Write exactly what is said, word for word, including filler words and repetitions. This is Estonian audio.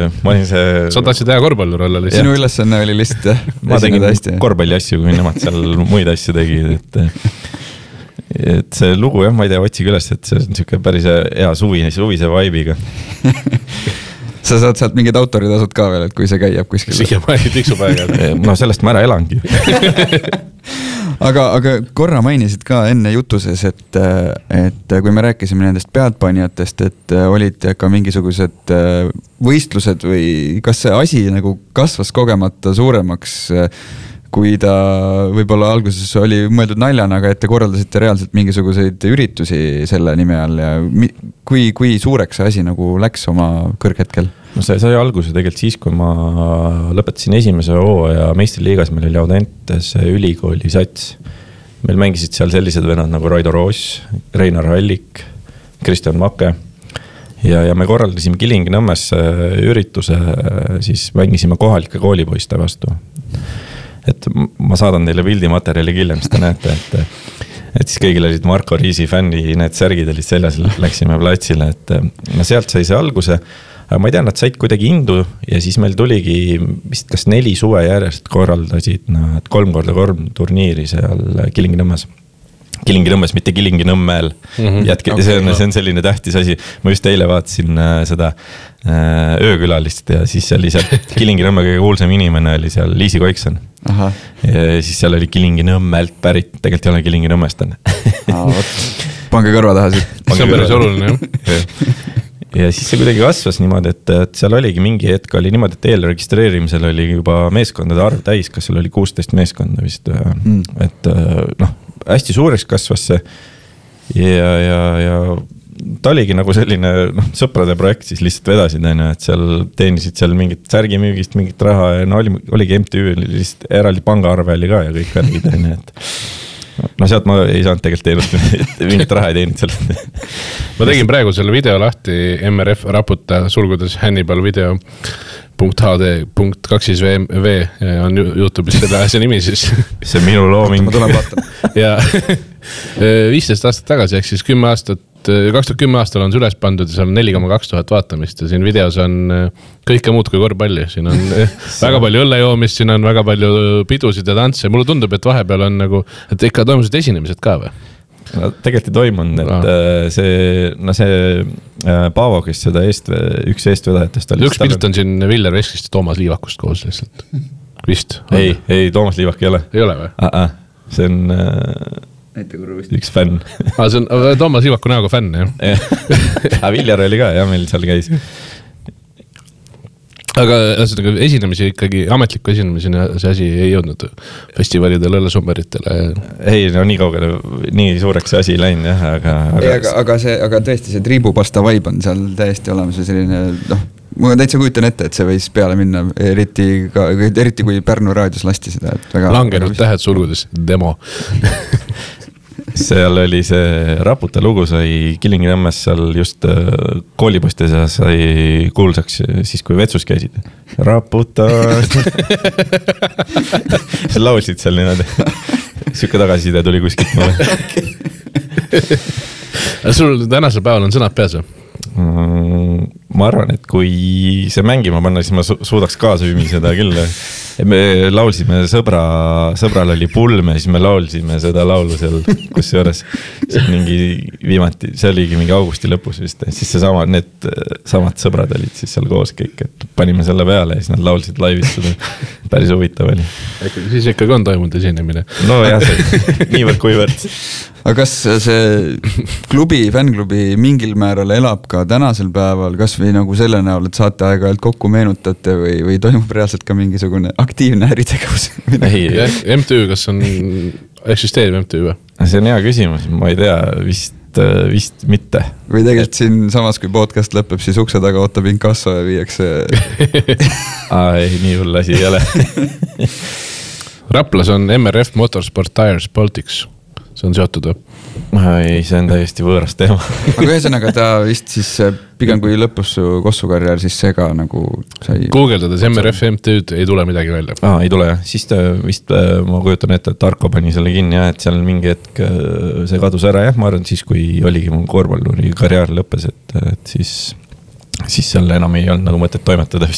ma olin see... Sa tahtsid teha korvpallur olla lihtsalt. Sinu ülesanne oli lihtsalt ma tegin korvpalli asju, kui nemad seal muid asju tegid, et et see lugu, jah, ma ei tea, otsige üles, et see on niisugune päris hea suvi, suvise vaibiga. Sa saad sealt mingid autoritasud ka veel, et kui see käib kuskil. Siia ma ei tiksu päega. No sellest ma ära elangi. aga, aga korra mainisid ka enne jutuses, et, et kui me rääkisime nendest peadpanijatest, et olid ka mingisugused võistlused või kas see asi nagu kasvas kogemata suuremaks, kui ta võib-olla alguses oli mõeldud naljana, aga et te korraldasite reaalselt mingisuguseid üritusi selle nime all ja kui, kui suureks see asi nagu läks oma kõrghetkel? No see sai alguse tegelikult siis, kui ma lõpetasin esimese hooaja meistriliigas, meil oli Audentes ülikooli sats. Meil mängisid seal sellised venad nagu Raido Roos, Reinar Hallik, Kristjan Make ja, ja me korraldasime Kilingi-Nõmmes ürituse, siis mängisime kohalike koolipoiste vastu. Et ma saadan teile pildimaterjali kiljem, mis te näete, et, et siis kõigil olid Marko Riisi fänni, need särgid olid seljas, läksime platsile, et no sealt sai see alguse, aga ma ei tea, nad said kuidagi indu ja siis meil tuligi vist kas neli suve järjest korraldasid nad kolm korda kolm turniiri seal Kilingi-Nõmmes. Kilingi-Nõmmes, mitte Kilingi-Nõmmel. Mm-hmm. Jätke, okay, see, on, see on selline tähtis asi. Ma just eile vaatasin äh, seda äh, öökülalist ja siis oli seal Kilingi-Nõmme kõige kuulsam inimene oli seal Liisi Koikson. Aha. Ja siis seal oli Kilingi-Nõmmelt pärit, tegelikult ei ole Kilingi-Nõmmest on. Pange kõrva taha siit. See on päris oluline, jah. Ja siis see kuidagi kasvas niimoodi, et, et seal oligi mingi hetk oli niimoodi, et eelregistreerimisel oli juba meeskondade arv täis, kas seal oli kuusteist meeskonda vist. Mm. Et noh, hästi suureks kasvas see ja, ja, ja ta oligi nagu selline noh, sõprade projekt siis lihtsalt vedasid, et seal teenisid seal mingit särgimüügist, mingit raha ja no oli, oligi M T Ü, lihtsalt eraldi pangaarve oli ka ja kõik värgid, et no sealt ma ei saanud tegelikult teenust, mingit raha ei teeninud seal. Ma tegin praegu selle video lahti, M R F raputa sulgudes Hannibal video punkt H D punkt kaks V on YouTube'is selle asja nimi siis. See minu looming. Ma tulen vaatan. Ja viisteist aastat tagasi, ehk siis kümme aastat, kaks tuhat kümme aastal on see üles pandud ja seal on neli koma kaks tuhat vaatamist ja siin videos on kõike muud kui korvpalli. Siin on väga palju õllejoomist, siin on väga palju pidusid ja tantse. Mulle tundub, et vahepeal on nagu, et ikka toimusid esinemised ka või? No, tegelikult ei toimunud, et no. see, no see Paavo, kes seda eest, üks eestvedajatest oli. Üks pilt on siin Viljar Veskist ja Toomas Liivakust koos lihtsalt. Vist. Ei, ei, Toomas Liivak ei ole. Ei ole või? Ah, ah, see on üks fänn. Ah, see on Toomas Liivaku näoga fänn, jah? Aga Viljar oli ka, jah, meil seal käis. Aga esinemisi ikkagi, ametliku esinemisena see asi ei jõudnud festivalidele, õllesummeritele. Ei, no nii kaugele, nii suureks see asi ei läinud, jah, aga... Aga... Ei, aga, aga, see, aga tõesti see triibupasta vibe on seal täiesti olemas ja selline, noh, ma täitsa kujutan ette, et see võis peale minna, eriti, ka, eriti kui Pärnu raadios lasti seda. Et väga, langenud väga tähed sulgudes, demo. Seal oli see raputa lugu sai Kilingi-Nõmmes seal just koolipostes ja sai kuulsaks siis, kui vetsus käisid. Raputa. See laulsid seal niimoodi. Siuke tagasiside tuli kuskilt mulle. Sul tänasel päeval on sõnad peas või? Ma arvan, et kui see mängima panna, siis ma suudaks kaasa ümiseda küll. Me laulsime sõbra, sõbral oli pulme, siis me laulsime seda laulu seal, kus juures mingi viimati, see oligi mingi augusti lõpus vist, siis see sama, need samad sõbrad olid siis seal koos kõik, et panime selle peale ja siis nad laulsid laivis seda. Päris huvitav oli. Siis ikkagi on toimunud esinemine. No jah, see niivõrd kuivõrd. Aga kas see klubi, fännklubi mingil määral elab ka tänasel päeval, kas või nagu selle näol, et saate aeg-ajalt kokku meenutate või, või toimub reaalselt ka mingisugune aktiivne äritegevus? Ei, M T Ü, kas on eksisteeriv M T Ü või? See on hea küsimus, ma ei tea, vist, vist mitte. Või tegelikult siin samas, kui podcast lõpeb, siis ukse taga ootab inkasso ja viiakse... Ai, nii hull asi ei ole. Raplas on M R F Motorsport Tires Baltics. See on seotud või? Ei, see on täiesti võõras teema. Aga ühesõnaga ta vist siis pigem kui lõpus su kossukarjär, siis see ka nagu sai... Googeldades M R F M T Ü-d ei tule midagi välja. Aa, ei tule jah. Siis ta vist, ma kujutan ette, et Tarko pani selle kinni ja et seal mingi hetk see kadus ära jah. Ma arvan, siis kui oligi mu korvpalluri karjäär lõppes, et, et siis, siis seal enam ei olnud nagu mõtet toimetada.